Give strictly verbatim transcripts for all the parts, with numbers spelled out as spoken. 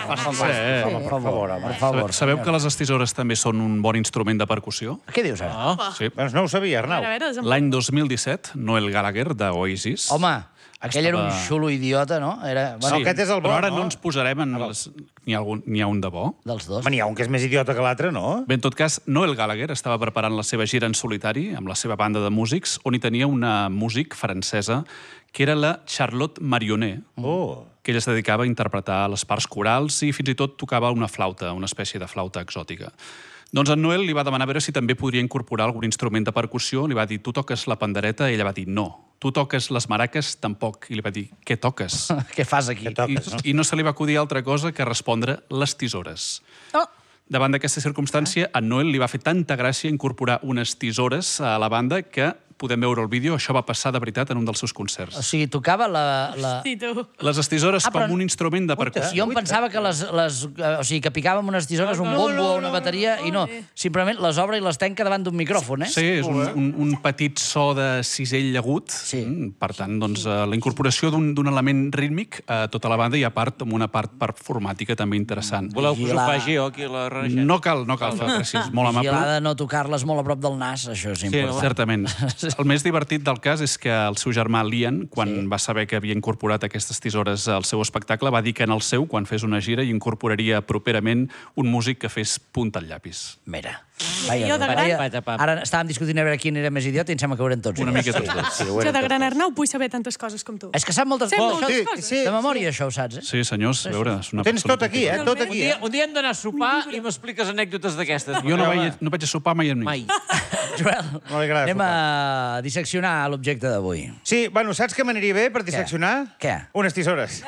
Per favor, per favor. Sabeu que les estisores també són un bon instrument de percussió? Què dius, ara? Sí. Doncs no ho sabia, Arnau. L'any dos mil disset, Noel Gallagher, d'Oasis... Home, aquell era un xulo idiota, no? Era... No, aquest és el bo, però ara no? no ens posarem en... Les... N'hi ha, algun... ha un de bo. Dels dos. Home, n'hi ha un que és més idiota que l'altre, no? Bé, en tot cas, Noel Gallagher estava preparant la seva gira en solitari amb la seva banda de músics, on hi tenia una músic francesa que era la Charlotte Marionnet, Oh. que ella es dedicava a interpretar les parts corals i fins i tot tocava una flauta, una espècie de flauta exòtica. Doncs en Noel li va demanar a veure si també podria incorporar algun instrument de percussió. Li va dir, tu toques la pandereta? I ella va dir, no. Tu toques les maraques? Tampoc. I li va dir, què toques? Què fas aquí? Què toques, no? I, I no se li va acudir altra cosa que respondre les tisores. Oh. Davant d'aquesta circumstància, a Noel li va fer tanta gràcia incorporar unes tisores a la banda que podem veure el vídeo, això va passar de veritat en un dels seus concerts. O sigui, tocava la... la... Sí, tu. Les estisores Ah, però- com un instrument de percussió. Jo em pensava que les, les... O sigui, que picàvem unes tisores, un bombo o una bateria, i no, simplement les obre i les tanca davant d'un micròfon, eh? Sí, és un, un, un petit so de cisell agut. Sí. Mm, Per tant, doncs, eh, la incorporació d'un d'un element rítmic a tota la banda i a part amb una part performàtica també interessant. Voleu que us ho Vigilar. faci jo aquí, la Renaixença? No cal, no cal fer gràcies, molt amable. Vigilar de no tocar-les molt a prop del nas, això és important. Certament. El més divertit del cas és que el seu germà Liam, quan Sí. va saber que havia incorporat aquestes tisores al seu espectacle, va dir que en el seu, quan fes una gira, hi incorporaria properament un músic que fes punta al llapis. Mira. Jo de gran- Ara estàvem discutint a veure quin era més idiota i em sembla que ho eren tots. Una mica tots dos. Sí, ho Jo eren de tots gran dos. Arnau vull saber tantes coses com tu. És que sap moltes Sé coses. moltes Això- coses. sí. De memòria, això ho saps, eh? Sí, senyors, a veure... És una Ho tens persona tot aquí, eh? cultivada. Tot Un aquí, dia, eh? un dia hem d'anar a sopar i m'expliques anècdotes d'aquestes. Jo no vaig, no vaig a sopar mai amb ningú. Mai. Joel, No li agrada anem a disseccionar l'objecte d'avui. Sí, bueno, saps què m'aniria bé per disseccionar? Què? Unes tisores.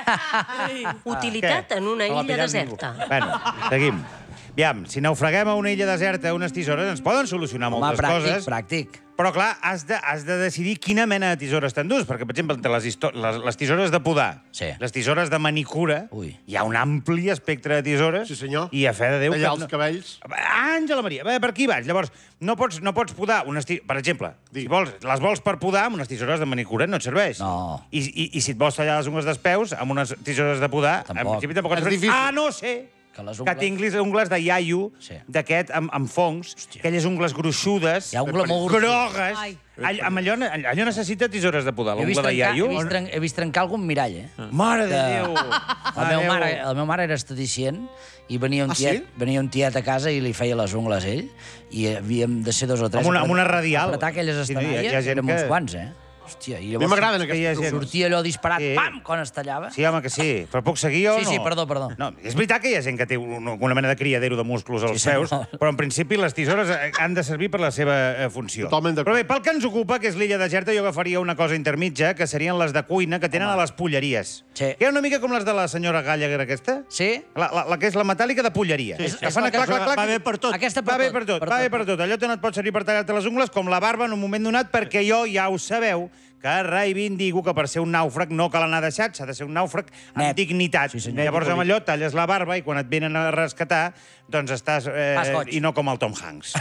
Utilitat Què? en una No l'ha illa pillat deserta. ningú. Bueno, seguim. Aviam, si naufraguem a una illa deserta, unes tisores ens poden solucionar Home, moltes pràctic, coses. pràctic. Però, clar, has de, has de decidir quina mena de tisores t'endús. Perquè, per exemple, entre les, histo- les, les tisores de podar, Sí. les tisores de manicura, Ui. hi ha un ampli espectre de tisores. Sí, senyor. I a fe de Déu... Tallar que els cabells. Àngela Maria, bé, per aquí vaig. Llavors, no pots, no pots podar unes tisores... Per exemple, si vols, les vols per podar amb unes tisores de manicura no et serveix. No. I, i, I si et vols tallar les ungles dels peus amb unes tisores de podar, en Tampoc. principi tampoc et És serveix. difícil. Ah, no sé! Que les Que ungles- tinguis ungles de iaio, Sí. d'aquest, amb, amb fongs, aquelles ungles gruixudes, Hi ha ungla molt gruixuda. grogues. Ai. All, amb allò, allò necessita tisores de podar, He vist, l'ungla de trencar, iaio. he, vist tren he vist trencar algun mirall, eh? Mare de Que- Déu! La meva, mare, la meva mare era esteticient i venia un, Ah, sí? tiet, venia un tiet a casa i li feia les ungles ell i havíem de ser dos o tres. Amb una- amb una radial. Apretar aquelles Sí, no, hi ha- estanalles, hi ha gent érem que- uns quants, eh? Hòstia, i A mi m'agraden que hi ha aquestes gent- tisores. sortia allò disparat, Sí. pam, quan es tallava. Sí, home, que sí. Però puc seguir o Sí, no? sí, perdó, perdó. No, és veritat que hi ha gent que té un, una mena de criadero de músculs als Sí, peus, senyor. però en principi les tisores eh, han de servir per la seva eh, funció. Totalment d'acord. Però bé, pel que ens ocupa, que és l'illa deserta, jo agafaria una cosa intermitja, que serien les de cuina que tenen a les polleries. Sí. Que era una mica com les de la senyora Gallagher aquesta. Sí? La, la, la que és la metàl·lica de polleria. És- que és fan la a que clac, clac, clac. va bé per tot. Aquesta per Va bé tot. per tot, va bé per tot. Allò tant et pot servir per tallar-te les ungles com la barba en un moment donat, perquè jo ja ho sabeu que reivindico que per ser un nàufrag no cal anar deixat, s'ha de ser un nàufrag amb Net. dignitat. Sí, senyor. Llavors amb allò talles la barba i quan et venen a rescatar, doncs estàs... Eh, Vas goig. I no com el Tom Hanks.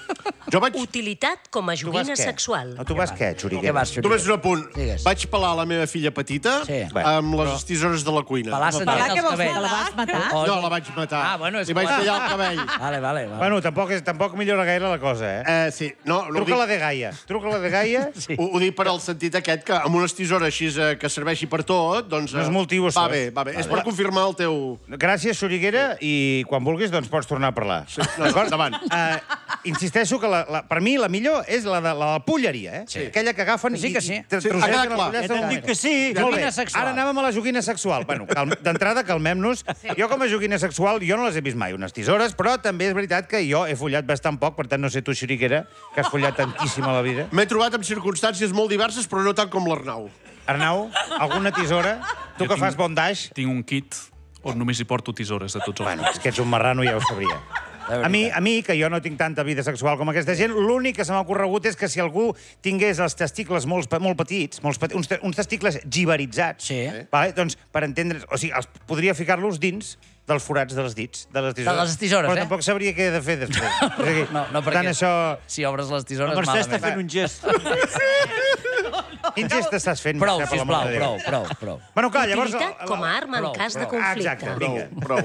Jo vaig... Utilitat com a Tu vas joguina què? sexual. No, tu vas què, Què xuriguera? vas, Només un apunt. Digues. Vaig pelar la meva filla petita Sí. amb les tisores de la cuina. Pelar se'n Pelar, els què vols dir? cabells. La vas matar? O- No, la vaig matar. Ah, bueno, és Li vaig clar. tallar el cabell. Vale, vale, vale. Bueno, tampoc, és, tampoc millora gaire la cosa, eh? Eh, sí. No, no ho, Truca la dic, de Gaia. Truca la de Gaia. Sí. ho, ho dic per al sentit aquest, que amb unes tisores així eh, que serveixi per tot, doncs... No és eh, multiús, Va això. bé, va bé. És per confirmar el teu... Gràcies, xuriguera, i quan vulguis doncs pots tornar a parlar. Sí. No, endavant. Uh, insisteixo que la, la, per mi la millor és la de la, la polleria, eh? Sí. Aquella que agafen Que sí, i... que sí. i tr- Sí, trossegen ha quedat el clar. pollasso Ja t'hem del dit moment. que sí. Molt bé. Joguina sexual. Ara anàvem a la joguina sexual. Bueno, calm- d'entrada, calmem-nos. Jo, com a joguina sexual, jo no les he vist mai, unes tisores, però també és veritat que jo he follat bastant poc, per tant, no sé tu, xuriguera, que has follat tantíssim a la vida. M'he trobat en circumstàncies molt diverses, però no tant com l'Arnau. Arnau, alguna tisora? Tu Jo que tinc- fas bondage? Tinc un kit on només hi porto tisores de tots els Bueno, és que ets un marrano, ja ho sabria. A mi, a mi, que jo no tinc tanta vida sexual com aquesta gent, l'únic que se m'ha ocorregut és que si algú tingués els testicles molt, pe- molt petits, molts peti, uns, te, uns testicles giberitzats, Sí. vale? Doncs, per entendre... O sigui, els, podria ficar-los dins dels forats dels dits, de les tisores. De les tisores, Però eh? tampoc sabria què he de fer després. O sigui, No, no, per perquè tant, això... si obres les tisores, La Mercè està malament. fent un gest. Quin gest estàs fent, Prou, Mercè, per l'amor sisplau, de Déu? prou, prou, prou. Bueno, clar, llavors... Utilitat com a arma en prou, cas de prou. Ah, conflicte. exacte, vinga. Prou.